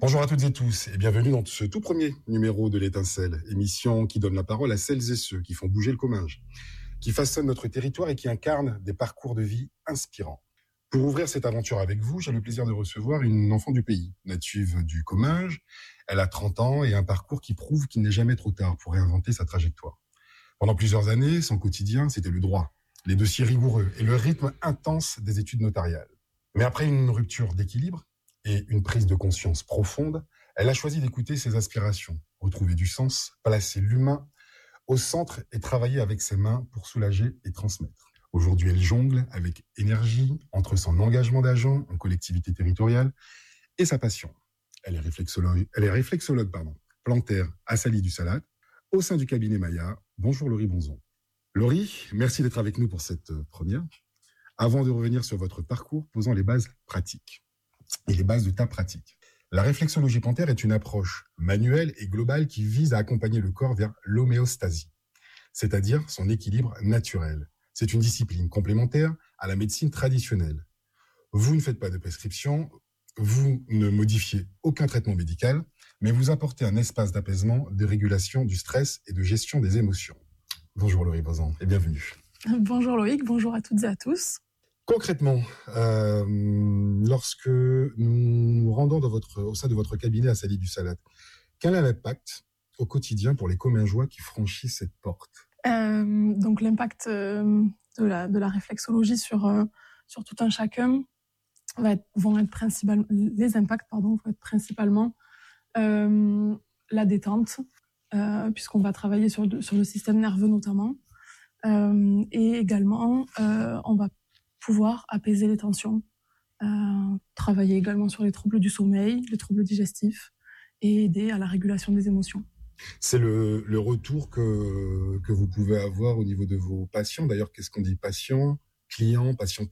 Bonjour à toutes et tous et bienvenue dans ce tout premier numéro de l'Étincelle, émission qui donne la parole à celles et ceux qui font bouger le Comminges, qui façonnent notre territoire et qui incarnent des parcours de vie inspirants. Pour ouvrir cette aventure avec vous, j'ai le plaisir de recevoir une enfant du pays, native du Comminges. Elle a 30 ans et un parcours qui prouve qu'il n'est jamais trop tard pour réinventer sa trajectoire. Pendant plusieurs années, son quotidien, c'était le droit, les dossiers rigoureux et le rythme intense des études notariales. Mais après une rupture d'équilibre et une prise de conscience profonde, elle a choisi d'écouter ses aspirations, retrouver du sens, placer l'humain au centre et travailler avec ses mains pour soulager et transmettre. Aujourd'hui, elle jongle avec énergie entre son engagement d'agent en collectivité territoriale et sa passion. Elle est réflexologue, plantaire à Sali du Salat, au sein du cabinet Maya. Bonjour Laurie Bonzon. Laurie, merci d'être avec nous pour cette première. Avant de revenir sur votre parcours, posons les bases pratiques et les bases de ta pratique. La réflexologie plantaire est une approche manuelle et globale qui vise à accompagner le corps vers l'homéostasie, c'est-à-dire son équilibre naturel. C'est une discipline complémentaire à la médecine traditionnelle. Vous ne faites pas de prescription, vous ne modifiez aucun traitement médical, mais vous apportez un espace d'apaisement, de régulation du stress et de gestion des émotions. Bonjour Laurie Bonzon et bienvenue. Bonjour Loïc, bonjour à toutes et à tous. Concrètement, lorsque nous nous rendons au sein de votre cabinet à Sali du Salat, quel est l'impact au quotidien pour les Commingeois qui franchissent cette porte ? Donc l'impact de la réflexologie sur tout un chacun vont être principalement la détente, puisqu'on va travailler sur le système nerveux notamment, et également on va pouvoir apaiser les tensions, travailler également sur les troubles du sommeil, les troubles digestifs et aider à la régulation des émotions. C'est le retour que vous pouvez avoir au niveau de vos patients. D'ailleurs, qu'est-ce qu'on dit patient, client, patientèle ?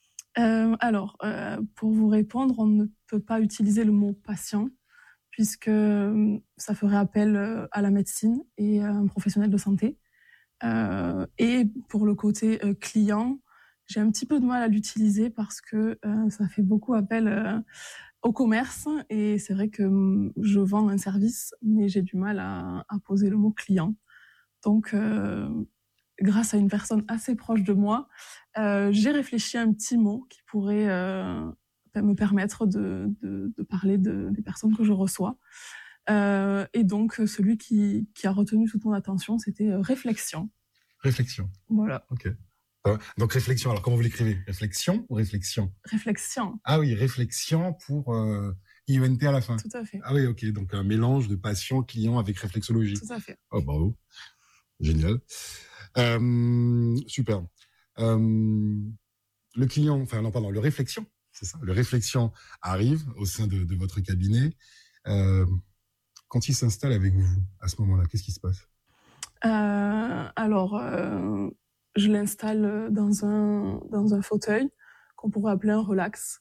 Pour vous répondre, on ne peut pas utiliser le mot patient puisque ça ferait appel à la médecine et à un professionnel de santé. Et pour le côté client, j'ai un petit peu de mal à l'utiliser parce que ça fait beaucoup appel au commerce et c'est vrai que je vends un service, mais j'ai du mal à poser le mot client. Donc, grâce à une personne assez proche de moi, j'ai réfléchi à un petit mot qui pourrait me permettre de parler des personnes que je reçois. Et donc, celui qui a retenu toute mon attention, c'était réflexion. Réflexion. Voilà. Ok. Donc réflexion, alors comment vous l'écrivez ? Réflexion ou réflexion ? Réflexion. Ah oui, réflexion pour IENT à la fin. Tout à fait. Ah oui, ok, donc un mélange de patient, client avec réflexologie. Tout à fait. Oh, bravo. Génial. Super. Le réflexion, c'est ça. Le réflexion arrive au sein de votre cabinet. Quand il s'installe avec vous, à ce moment-là, qu'est-ce qui se passe ? Je l'installe dans un fauteuil qu'on pourrait appeler un relax.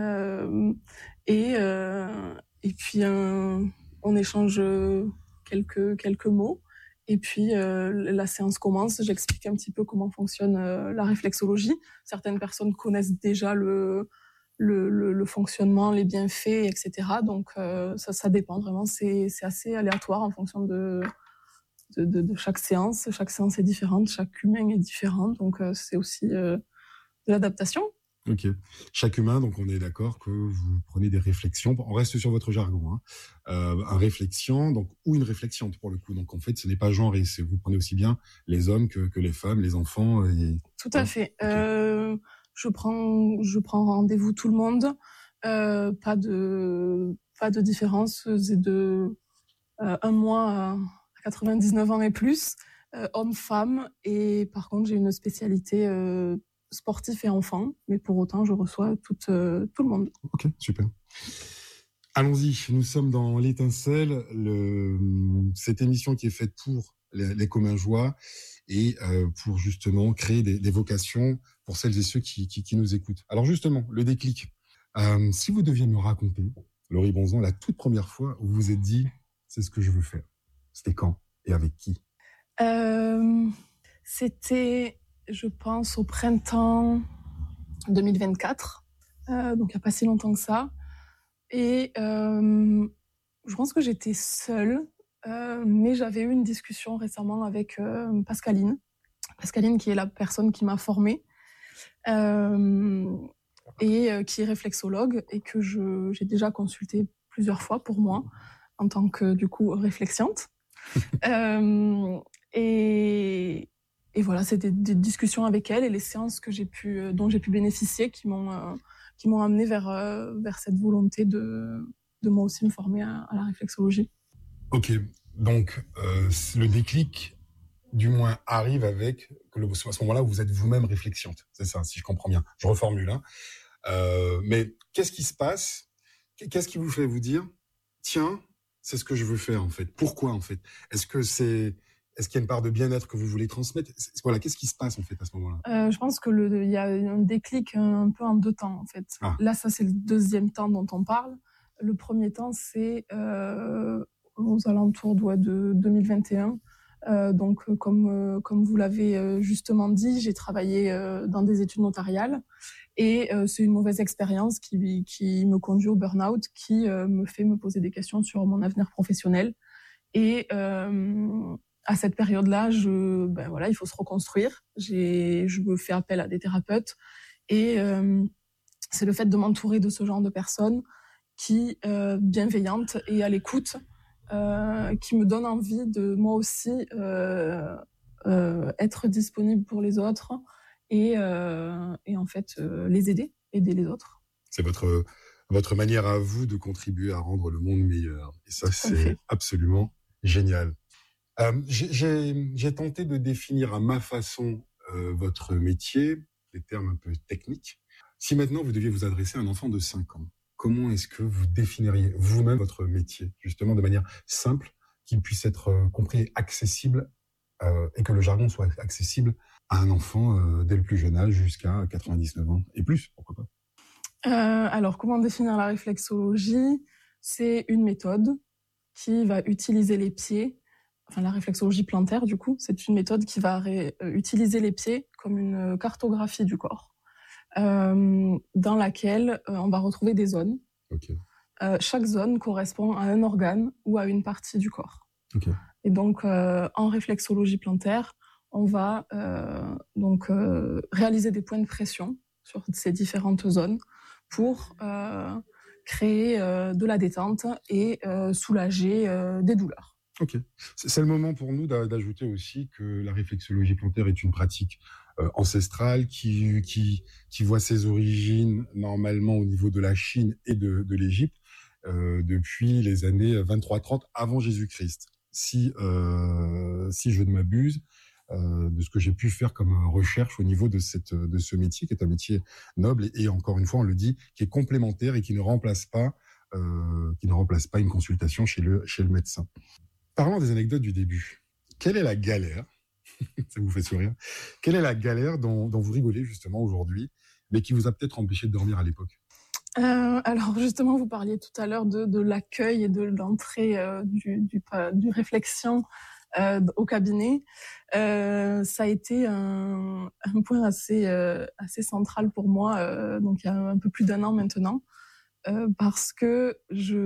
Et puis on échange quelques mots. Et puis la séance commence. J'explique un petit peu comment fonctionne la réflexologie. Certaines personnes connaissent déjà le fonctionnement, les bienfaits, etc. Donc ça dépend vraiment. C'est assez aléatoire en fonction de chaque séance. Chaque séance est différente, chaque humain est différent, donc c'est aussi de l'adaptation. Ok. Chaque humain, donc on est d'accord que vous prenez des réflexions. On reste sur votre jargon, hein. Un réflexion, donc ou une réflexion pour le coup. Donc en fait, ce n'est pas genré. Vous prenez aussi bien les hommes que les femmes, les enfants. Tout à fait. Okay. Je prends rendez-vous tout le monde. Pas de différence. C'est de un mois à 99 ans et plus, homme-femme, et par contre j'ai une spécialité sportif et enfant, mais pour autant je reçois tout le monde. Ok, super. Allons-y, nous sommes dans l'Étincelle, cette émission qui est faite pour les Commingeois et pour justement créer des vocations pour celles et ceux qui nous écoutent. Alors justement, le déclic. Si vous deviez me raconter, Laurie Bonzon, la toute première fois où vous vous êtes dit « c'est ce que je veux faire », c'était quand et avec qui ? C'était, je pense, au printemps 2024, donc il n'y a pas si longtemps que ça. Et je pense que j'étais seule, mais j'avais eu une discussion récemment avec Pascaline. Pascaline, qui est la personne qui m'a formée et qui est réflexologue et que j'ai déjà consulté plusieurs fois pour moi en tant que du coup réflexiante. Et voilà, c'était des discussions avec elle et les séances que dont j'ai pu bénéficier qui m'ont amené vers cette volonté de moi aussi me former à la réflexologie. Ok, donc le déclic, du moins, arrive avec à ce moment-là où vous êtes vous-même réflexiante. C'est ça, si je comprends bien. Je reformule. Mais qu'est-ce qui se passe? Qu'est-ce qui vous fait vous dire, tiens, c'est ce que je veux faire en fait? Pourquoi en fait? Est-ce qu'il y a une part de bien-être que vous voulez transmettre? Voilà, qu'est-ce qui se passe en fait à ce moment-là? Je pense que il y a un déclic un peu en deux temps en fait. Ah. Là, ça c'est le deuxième temps dont on parle. Le premier temps, c'est aux alentours de 2021. Donc, comme vous l'avez justement dit, j'ai travaillé dans des études notariales et c'est une mauvaise expérience qui me conduit au burn-out, qui me fait me poser des questions sur mon avenir professionnel. Et à cette période-là, il faut se reconstruire. Je me fais appel à des thérapeutes et c'est le fait de m'entourer de ce genre de personnes qui, bienveillantes et à l'écoute, qui me donnent envie de moi aussi être disponible pour les autres et en fait aider les autres. C'est votre manière à vous de contribuer à rendre le monde meilleur. Et ça, c'est absolument génial. J'ai tenté de définir à ma façon votre métier, des termes un peu techniques. Si maintenant vous deviez vous adresser à un enfant de 5 ans, comment est-ce que vous définiriez vous-même votre métier, justement de manière simple, qu'il puisse être compris et accessible, et que le jargon soit accessible à un enfant dès le plus jeune âge jusqu'à 99 ans et plus, pourquoi pas? Alors, comment définir la réflexologie? C'est une méthode qui va utiliser les pieds, enfin la réflexologie plantaire du coup, c'est une méthode qui va utiliser les pieds comme une cartographie du corps, dans laquelle on va retrouver des zones. Okay. Chaque zone correspond à un organe ou à une partie du corps. Okay. Et donc, en réflexologie plantaire, on va réaliser des points de pression sur ces différentes zones pour créer de la détente et soulager des douleurs. Ok. C'est le moment pour nous d'ajouter aussi que la réflexologie plantaire est une pratique ancestrale qui voit ses origines normalement au niveau de la Chine et de l'Égypte depuis les années 23-30 avant Jésus-Christ. Si je ne m'abuse, de ce que j'ai pu faire comme recherche au niveau de ce métier, qui est un métier noble et encore une fois, on le dit, qui est complémentaire et qui ne remplace pas une consultation chez le médecin. Parlons des anecdotes du début. Quelle est la galère, ça vous fait sourire, quelle est la galère dont vous rigolez justement aujourd'hui, mais qui vous a peut-être empêché de dormir à l'époque? Alors justement, vous parliez tout à l'heure de l'accueil et de l'entrée du réflexion au cabinet. Ça a été un point assez central pour moi, donc il y a un peu plus d'1 an maintenant, parce que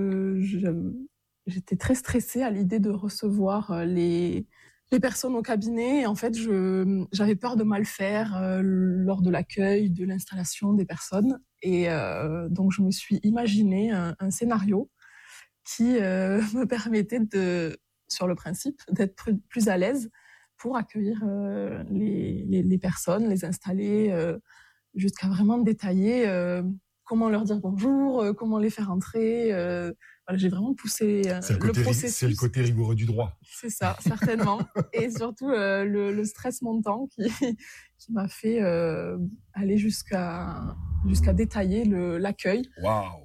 j'étais très stressée à l'idée de recevoir les personnes au cabinet. Et en fait, j'avais peur de mal faire lors de l'accueil, de l'installation des personnes. Et donc, je me suis imaginé un scénario qui me permettait sur le principe, d'être plus à l'aise pour accueillir les personnes, les installer, jusqu'à vraiment détailler comment leur dire bonjour, comment les faire entrer. Voilà, j'ai vraiment poussé le processus. C'est le côté rigoureux du droit. C'est ça, certainement. Et surtout le stress montant qui m'a fait aller jusqu'à détailler l'accueil. Waouh.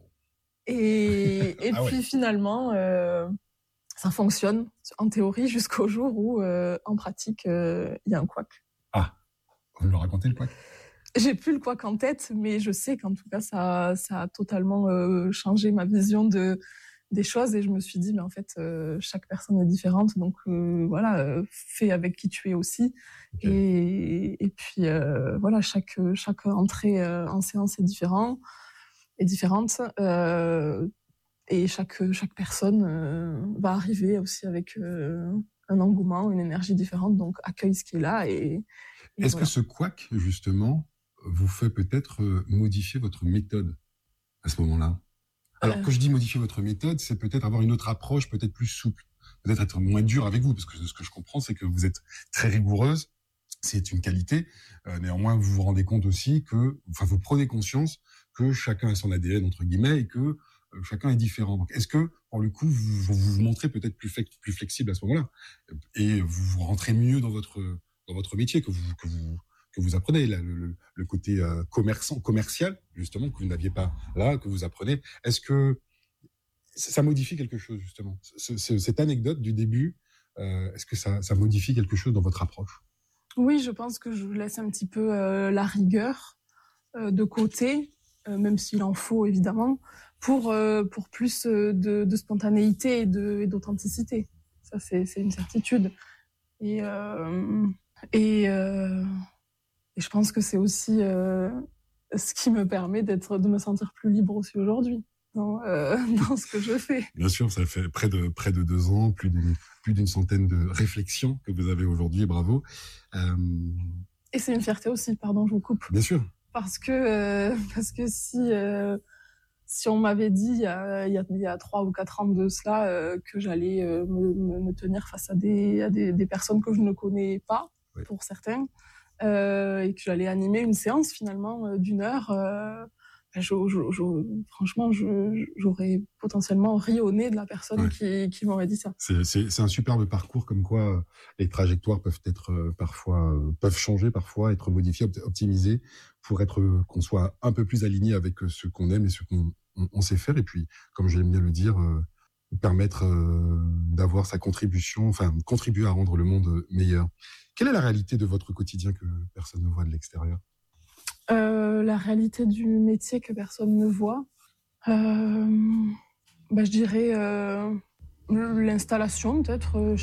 Et puis finalement, ça fonctionne en théorie jusqu'au jour où en pratique, il y a un couac. Ah, vous me racontez le couac? J'ai plus le couac en tête, mais je sais qu'en tout cas, ça a totalement changé ma vision des choses. Et je me suis dit, mais en fait, chaque personne est différente. Donc voilà, fais avec qui tu es aussi. Okay. Et puis voilà, chaque entrée en séance est différente. Et chaque personne va arriver aussi avec un engouement, une énergie différente, donc accueille ce qui est là. Est-ce voilà. que ce couac, justement, vous fait peut-être modifier votre méthode à ce moment-là? Alors, quand je dis modifier votre méthode, c'est peut-être avoir une autre approche, peut-être plus souple, peut-être être moins dur avec vous, parce que ce que je comprends, c'est que vous êtes très rigoureuse, c'est une qualité. Néanmoins, vous vous rendez compte aussi vous prenez conscience que chacun a son ADN, entre guillemets, et que chacun est différent. Donc, est-ce que, pour le coup, vous montrez peut-être plus flexible à ce moment-là, et vous rentrez mieux dans votre métier que vous apprenez, là, le côté commercial, justement, que vous n'aviez pas là, que vous apprenez. Est-ce que ça modifie quelque chose, justement, cette anecdote du début, est-ce que ça modifie quelque chose dans votre approche? Oui, je pense que je laisse un petit peu la rigueur de côté, même s'il en faut évidemment, pour plus de spontanéité et d'authenticité. Ça, c'est une certitude. Et je pense que c'est aussi ce qui me permet de me sentir plus libre aussi aujourd'hui dans ce que je fais. Bien sûr, ça fait près de 2 ans, plus d'une centaine de réflexions que vous avez aujourd'hui, bravo. Et c'est une fierté aussi, pardon, je vous coupe. Bien sûr. Parce que si on m'avait dit il y a 3 ou 4 ans de cela que j'allais me tenir face à des personnes que je ne connais pas, oui, pour certains, et que j'allais animer une séance finalement d'1 heure, franchement, j'aurais potentiellement ri au nez de la personne, ouais, qui m'aurait dit ça. C'est un superbe parcours, comme quoi les trajectoires peuvent être peuvent changer parfois, être modifiées, optimisées, pour qu'on soit un peu plus aligné avec ce qu'on aime et ce qu'on sait faire. Et puis, comme j'aime bien le dire, permettre d'avoir sa contribution, contribuer à rendre le monde meilleur. Quelle est la réalité de votre quotidien que personne ne voit de l'extérieur? La réalité du métier que personne ne voit, je dirais l'installation, peut-être.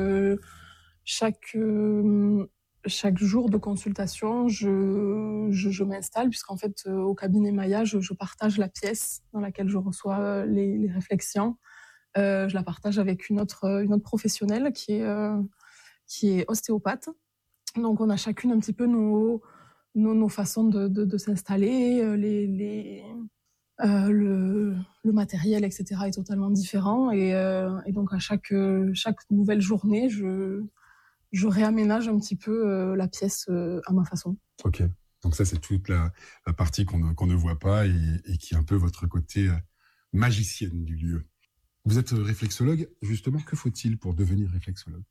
Chaque jour de consultation, je m'installe, puisqu'en fait, au cabinet Maya, je partage la pièce dans laquelle je reçois les réflexions. Je la partage avec une autre professionnelle qui est ostéopathe. Donc, on a chacune un petit peu nos façons de s'installer, le matériel, etc. est totalement différent. Et donc, à chaque nouvelle journée, je réaménage un petit peu la pièce à ma façon. Ok. Donc ça, c'est toute la partie qu'on ne voit pas et qui est un peu votre côté magicienne du lieu. Vous êtes réflexologue. Justement, que faut-il pour devenir réflexologue?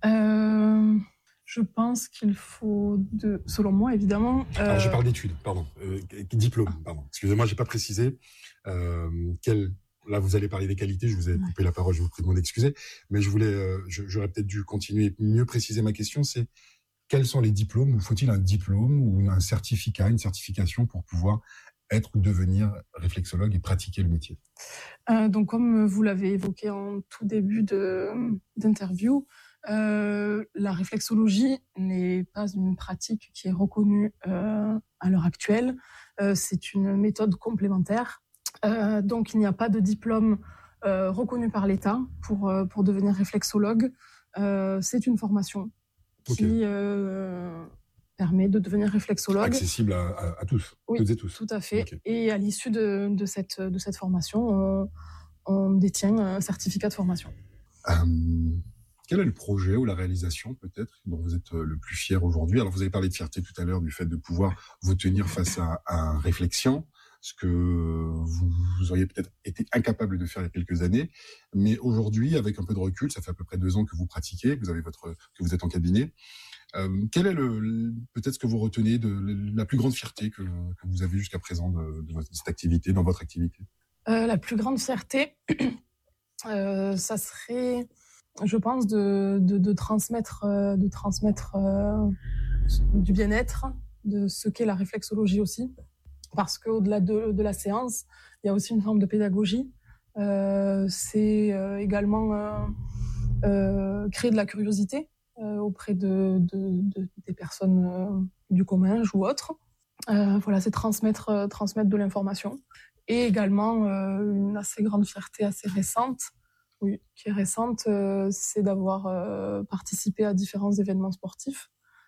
Je pense qu'il faut selon moi, évidemment... Alors, je parle d'études, pardon. Diplôme, pardon. Excusez-moi, j'ai pas précisé. Là, vous allez parler des qualités. Je vous ai coupé la parole, je vous prie de m'en excuser. Mais j'aurais peut-être dû continuer et mieux préciser ma question. C'est quels sont les diplômes? Faut-il un diplôme ou un certificat, une certification pour pouvoir être ou devenir réflexologue et pratiquer le métier? Donc, comme vous l'avez évoqué en tout début d'interview, la réflexologie n'est pas une pratique qui est reconnue à l'heure actuelle. C'est une méthode complémentaire. Donc, il n'y a pas de diplôme reconnu par l'État pour devenir réflexologue. C'est une formation qui permet de devenir réflexologue. Accessible à tous, oui, toutes et tous. Tout à fait. Okay. Et à l'issue de cette formation, on détient un certificat de formation. Quel est le projet ou la réalisation, peut-être, dont vous êtes le plus fier aujourd'hui? Alors, vous avez parlé de fierté tout à l'heure, du fait de pouvoir vous tenir face à un réflexion, ce que vous auriez peut-être été incapable de faire il y a quelques années. Mais aujourd'hui, avec un peu de recul, ça fait à peu près 2 ans que vous pratiquez, que vous êtes en cabinet. Quel est peut-être ce que vous retenez de la plus grande fierté que vous avez jusqu'à présent de cette activité, dans votre activité? La plus grande fierté, ça serait, je pense, de transmettre du bien-être, de ce qu'est la réflexologie aussi. Parce qu'au-delà de la séance, il y a aussi une forme de pédagogie. C'est également créer de la curiosité auprès des personnes du commun ou autres. Voilà, c'est transmettre de l'information. Et également, une assez grande fierté assez récente, oui, qui est récente, c'est d'avoir participé à différents événements sportifs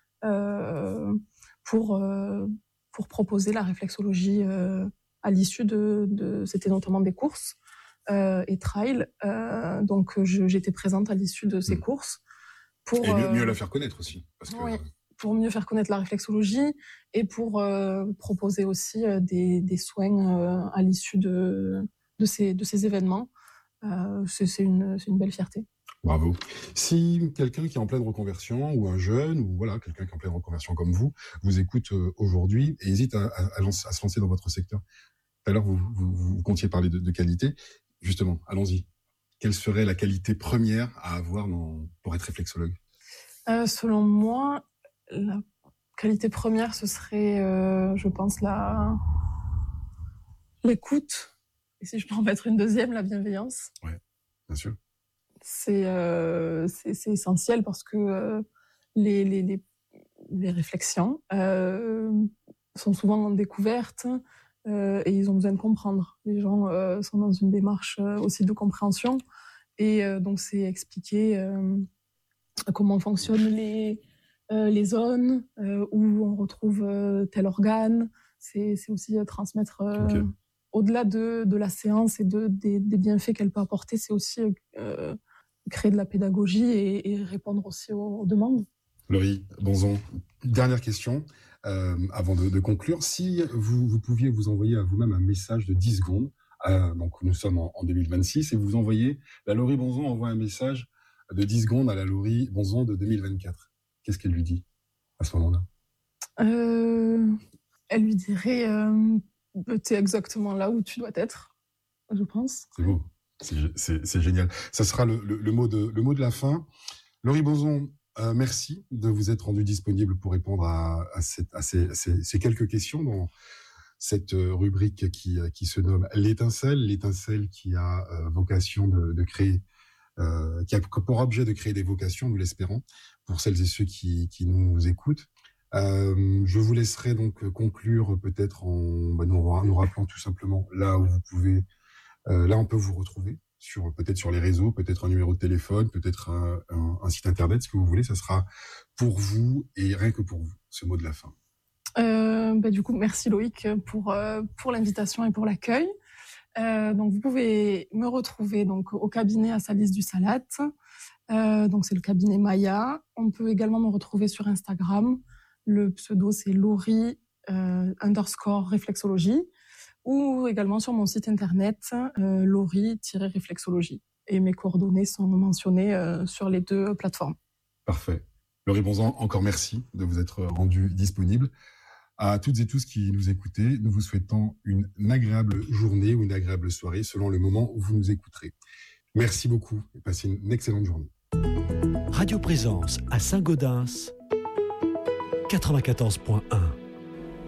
pour proposer la réflexologie à l'issue c'était notamment des courses et trail. Donc, j'étais présente à l'issue de ces courses. Et mieux la faire connaître aussi. Parce que... Oui, pour mieux faire connaître la réflexologie et pour proposer aussi des soins à l'issue de ces événements. C'est une belle fierté. Bravo. Si quelqu'un qui est en pleine reconversion, ou un jeune, ou voilà, quelqu'un qui est en pleine reconversion comme vous écoute aujourd'hui et hésite à se lancer dans votre secteur. Tout à l'heure, vous comptiez parler de qualité. Justement, allons-y. Quelle serait la qualité première à avoir pour être réflexologue ? Selon moi, la qualité première, ce serait, je pense, l'écoute. Et si je peux en mettre une deuxième, la bienveillance. Oui, bien sûr. C'est essentiel parce que les réflexions sont souvent découvertes et ils ont besoin de comprendre. Les gens sont dans une démarche aussi de compréhension et donc c'est expliquer comment fonctionnent les zones où on retrouve tel organe. C'est aussi transmettre... Au-delà de la séance et des bienfaits qu'elle peut apporter, c'est aussi créer de la pédagogie et répondre aussi aux demandes. Laurie Bonzon, dernière question avant de conclure. Si vous pouviez vous envoyer à vous-même un message de 10 secondes, donc nous sommes en 2026, et vous envoyez, la Laurie Bonzon envoie un message de 10 secondes à la Laurie Bonzon de 2024. Qu'est-ce qu'elle lui dit à ce moment-là ? Elle lui dirait... t'es exactement là où tu dois être, je pense. C'est beau, c'est génial. Ça sera le mot de la fin. Laurie Bonzon, merci de vous être rendue disponible pour répondre à ces quelques questions dans cette rubrique qui se nomme l'étincelle qui a vocation de créer, qui a pour objet de créer des vocations, nous l'espérons, pour celles et ceux qui nous écoutent. Je vous laisserai donc conclure peut-être en nous rappelant tout simplement là où vous pouvez, là on peut vous retrouver peut-être sur les réseaux, peut-être un numéro de téléphone, peut-être un site internet, ce que vous voulez. Ça sera pour vous et rien que pour vous, ce mot de la fin. Du coup, merci Loïc pour l'invitation et pour l'accueil. Donc vous pouvez me retrouver donc au cabinet à Salis du Salat. Donc c'est le cabinet Maya. On peut également me retrouver sur Instagram. Le pseudo, c'est Laurie _réflexologie, ou également sur mon site internet, Laurie-réflexologie. Et mes coordonnées sont mentionnées sur les deux plateformes. Parfait. Laurie Bonzon, encore merci de vous être rendu disponible. À toutes et tous qui nous écoutez, nous vous souhaitons une agréable journée ou une agréable soirée selon le moment où vous nous écouterez. Merci beaucoup et passez une excellente journée. Radio Présence à Saint-Gaudens 94.1.